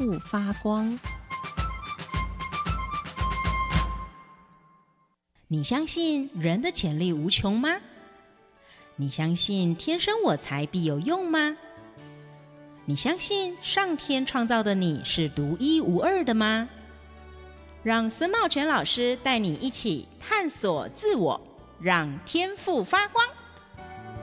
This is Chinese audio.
赋发光。 你相信人的潜力无穷吗？你相信天生我材必有用吗？你相信上天创造的你是独一无二的吗？让孙茂全老师带你一起探索自我，让天赋发光。